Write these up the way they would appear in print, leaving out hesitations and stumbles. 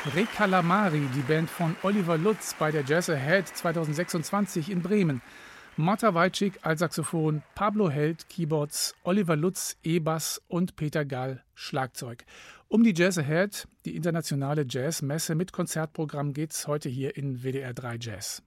Recalamari, die Band von Oliver Lutz bei der Jazz Ahead 2026 in Bremen. Marta Wajcik als Saxophon, Pablo Held Keyboards, Oliver Lutz E-Bass und Peter Gall Schlagzeug. Um die Jazz Ahead, die internationale Jazzmesse mit Konzertprogramm, geht's heute hier in WDR 3 Jazz.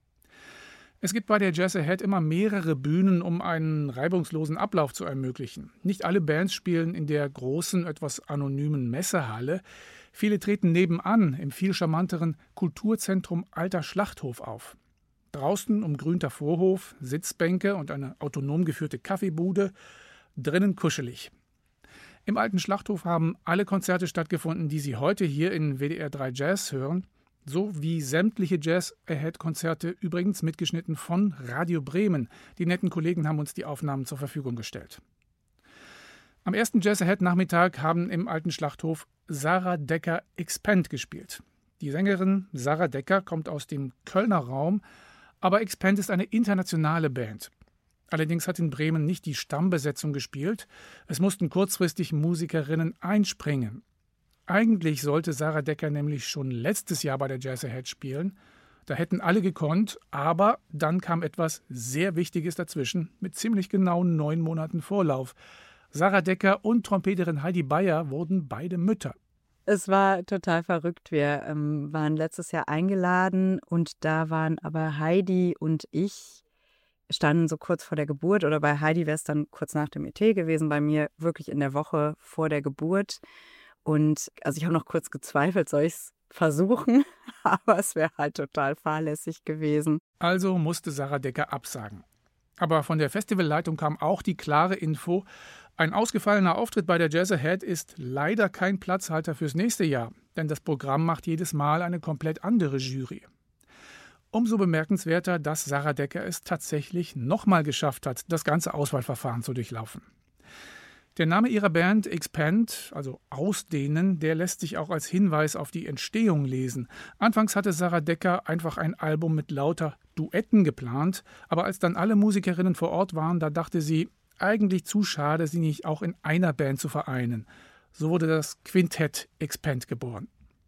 Es gibt bei der Jazz Ahead immer mehrere Bühnen, um einen reibungslosen Ablauf zu ermöglichen. Nicht alle Bands spielen in der großen, etwas anonymen Messehalle. Viele treten nebenan im viel charmanteren Kulturzentrum Alter Schlachthof auf. Draußen umgrünter Vorhof, Sitzbänke und eine autonom geführte Kaffeebude, drinnen kuschelig. Im Alten Schlachthof haben alle Konzerte stattgefunden, die Sie heute hier in WDR 3 Jazz hören, so wie sämtliche Jazz-Ahead-Konzerte, übrigens mitgeschnitten von Radio Bremen. Die netten Kollegen haben uns die Aufnahmen zur Verfügung gestellt. Am ersten Jazz-Ahead-Nachmittag haben im Alten Schlachthof Sarah Decker Expand gespielt. Die Sängerin Sarah Decker kommt aus dem Kölner Raum, aber Expand ist eine internationale Band. Allerdings hat in Bremen nicht die Stammbesetzung gespielt. Es mussten kurzfristig Musikerinnen einspringen. Eigentlich sollte Sarah Decker nämlich schon letztes Jahr bei der Jazz Ahead spielen. Da hätten alle gekonnt, aber dann kam etwas sehr Wichtiges dazwischen, mit ziemlich genau 9 Monaten Vorlauf. Sarah Decker und Trompeterin Heidi Beyer wurden beide Mütter. Es war total verrückt. Wir waren letztes Jahr eingeladen und da waren aber Heidi und ich, standen so kurz vor der Geburt, oder bei Heidi wäre es dann kurz nach dem ET gewesen, bei mir wirklich in der Woche vor der Geburt. Und also ich habe noch kurz gezweifelt, soll ich es versuchen? Aber es wäre halt total fahrlässig gewesen. Also musste Sarah Decker absagen. Aber von der Festivalleitung kam auch die klare Info, ein ausgefallener Auftritt bei der Jazz Ahead ist leider kein Platzhalter fürs nächste Jahr, denn das Programm macht jedes Mal eine komplett andere Jury. Umso bemerkenswerter, dass Sarah Decker es tatsächlich nochmal geschafft hat, das ganze Auswahlverfahren zu durchlaufen. Der Name ihrer Band Expand, also Ausdehnen, der lässt sich auch als Hinweis auf die Entstehung lesen. Anfangs hatte Sarah Decker einfach ein Album mit lauter Duetten geplant, aber als dann alle Musikerinnen vor Ort waren, da dachte sie, eigentlich zu schade, sie nicht auch in einer Band zu vereinen. So wurde das Quintett Expand geboren.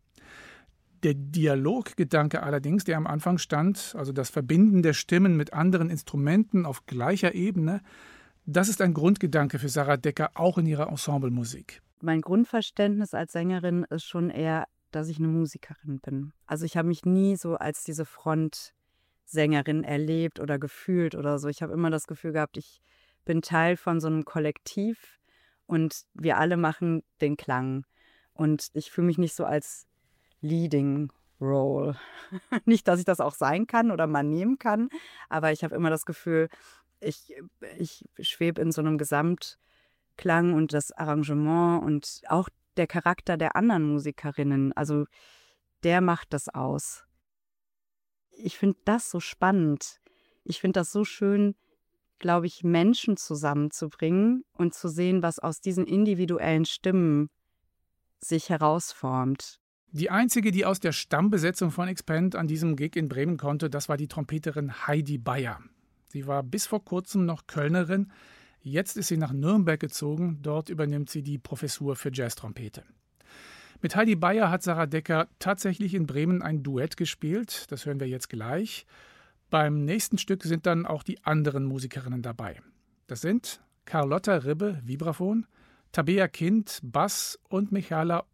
Der Dialoggedanke allerdings, der am Anfang stand, also das Verbinden der Stimmen mit anderen Instrumenten auf gleicher Ebene, das ist ein Grundgedanke für Sarah Decker auch in ihrer Ensemblemusik. Mein Grundverständnis als Sängerin ist schon eher, dass ich eine Musikerin bin. Also ich habe mich nie so als diese Frontsängerin erlebt oder gefühlt oder so. Ich habe immer das Gefühl gehabt, ich bin Teil von so einem Kollektiv und wir alle machen den Klang. Und ich fühle mich nicht so als Leading Role. Nicht, dass ich das auch sein kann oder mal nehmen kann, aber ich habe immer das Gefühl, ich schwebe in so einem Gesamtklang und das Arrangement und auch der Charakter der anderen Musikerinnen, also der macht das aus. Ich finde das so spannend. Ich finde das so schön, glaube ich, Menschen zusammenzubringen und zu sehen, was aus diesen individuellen Stimmen sich herausformt. Die einzige, die aus der Stammbesetzung von Expand an diesem Gig in Bremen konnte, das war die Trompeterin Heidi Beyer. Sie war bis vor kurzem noch Kölnerin. Jetzt ist sie nach Nürnberg gezogen. Dort übernimmt sie die Professur für Jazztrompete. Mit Heidi Beyer hat Sarah Decker tatsächlich in Bremen ein Duett gespielt. Das hören wir jetzt gleich. Beim nächsten Stück sind dann auch die anderen Musikerinnen dabei. Das sind Carlotta Ribbe, Vibraphon, Tabea Kind, Bass und Michaela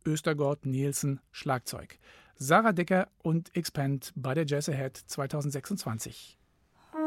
Östergott-Nielsen, Schlagzeug. Sarah Decker und Expand bei der Jazz Ahead 2026.